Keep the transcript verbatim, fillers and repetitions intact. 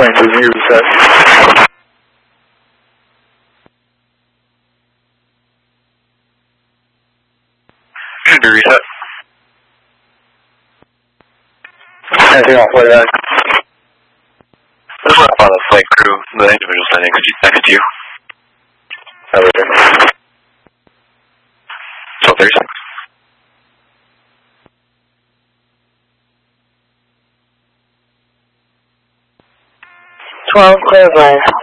Airplane doesn't hear the set. Should be reset. Anything off way back? This one on the flight crew, the individual sending, could you text you? Over there. twelve thirty-six. twelve, clear advice.